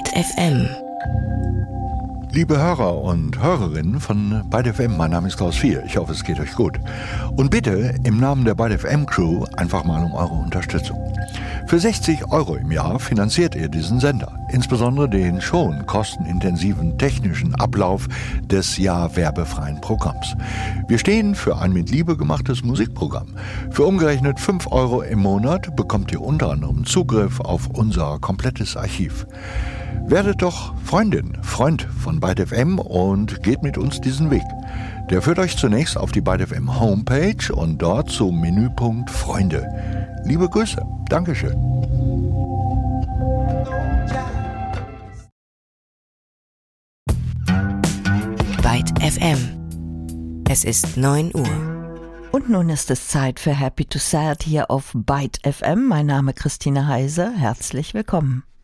Byte FM. Liebe Hörer und Hörerinnen von Byte FM, mein Name ist Klaus Vier. Ich hoffe, es geht euch gut. Und bitte im Namen der Byte FM Crew einfach mal um eure Unterstützung. Für 60 € im Jahr finanziert ihr diesen Sender, insbesondere den schon kostenintensiven technischen Ablauf des werbefreien Programms. Wir stehen für ein mit Liebe gemachtes Musikprogramm. Für umgerechnet 5 € im Monat bekommt ihr unter anderem Zugriff auf unser komplettes Archiv. Werdet doch Freund von Byte FM und geht mit uns diesen Weg. Der führt euch zunächst auf die Byte FM Homepage und dort zum Menüpunkt Freunde. Liebe Grüße. Dankeschön. Byte FM. Es ist 9 Uhr. Und nun ist es Zeit für Happy to Sad hier auf Byte FM. Mein Name ist Christine Heise. Herzlich willkommen.